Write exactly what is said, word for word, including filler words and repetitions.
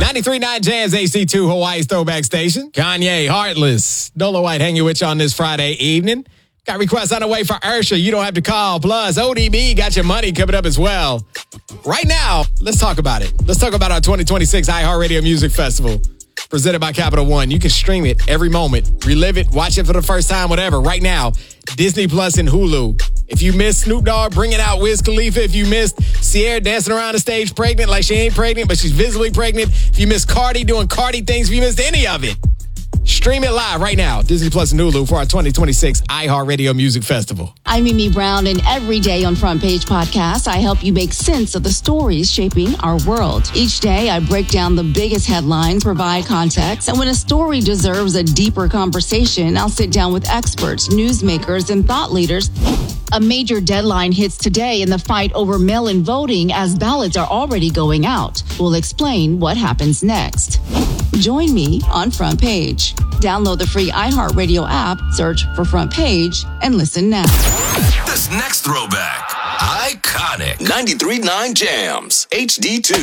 ninety-three point nine Jams H D two, Hawaii's throwback station. Kanye, Heartless. Dolo White hanging with you on this Friday evening. Got requests on the way for Ursha. You don't have to call. Plus, O D B got your money coming up as well. Right now, let's talk about it. Let's talk about our twenty twenty-six iHeartRadio Music Festival. Presented by Capital One. You can stream it every moment. Relive it. Watch it for the first time. Whatever. Right now. Disney Plus and Hulu. If you missed Snoop Dogg, bring it out. Wiz Khalifa. If you missed Sierra dancing around the stage pregnant like she ain't pregnant, but she's visibly pregnant. If you missed Cardi doing Cardi things. If you missed any of it. Stream it live right now. Disney Plus and Hulu for our twenty twenty-six iHeartRadio Music Festival. I'm Mimi Brown, and every day on Front Page Podcast, I help you make sense of the stories shaping our world. Each day, I break down the biggest headlines, provide context, and when a story deserves a deeper conversation, I'll sit down with experts, newsmakers, and thought leaders. A major deadline hits today in the fight over mail-in voting as ballots are already going out. We'll explain what happens next. Join me on Front Page. Download the free iHeartRadio app, search for Front Page, and listen now. This next throwback, iconic ninety-three point nine Jams H D two.